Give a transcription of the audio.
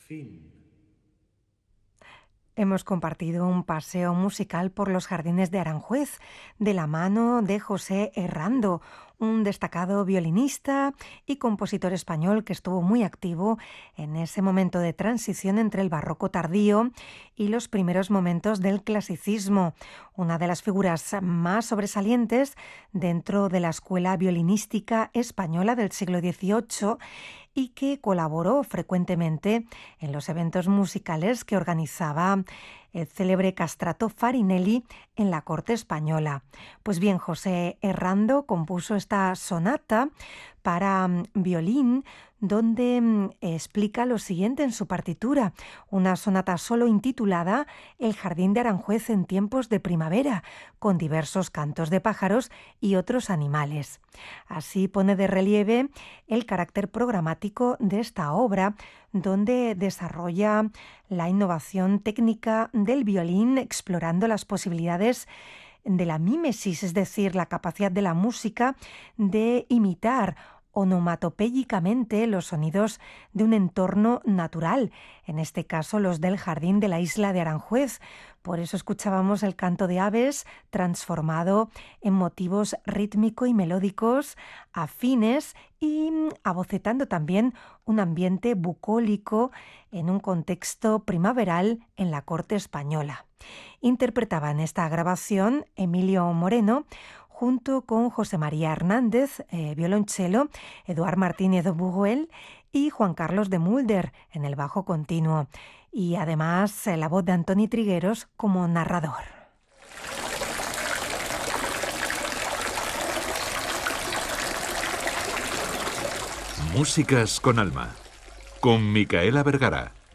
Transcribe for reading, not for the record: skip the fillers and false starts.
Fin. Hemos compartido un paseo musical por los jardines de Aranjuez, de la mano de José Errando, un destacado violinista y compositor español que estuvo muy activo en ese momento de transición entre el barroco tardío y los primeros momentos del clasicismo, una de las figuras más sobresalientes dentro de la escuela violinística española del siglo XVIII y que colaboró frecuentemente en los eventos musicales que organizaba el célebre Castrato Farinelli en la corte española. Pues bien, José Errando compuso esta sonata para violín, donde explica lo siguiente en su partitura, una sonata solo intitulada El jardín de Aranjuez en tiempos de primavera, con diversos cantos de pájaros y otros animales. Así pone de relieve el carácter programático de esta obra, donde desarrolla la innovación técnica del violín explorando las posibilidades de la mímesis, es decir, la capacidad de la música de imitar onomatopéyicamente los sonidos de un entorno natural, en este caso los del jardín de la isla de Aranjuez. Por eso escuchábamos el canto de aves transformado en motivos rítmico y melódicos afines y abocetando también un ambiente bucólico en un contexto primaveral en la corte española. Interpretaba en esta grabación Emilio Moreno junto con José María Hernández, violonchelo, Eduard Martínez Buguel y Juan Carlos de Mulder en el bajo continuo. Y además la voz de Antoni Trigueros como narrador. Músicas con alma, con Micaela Vergara.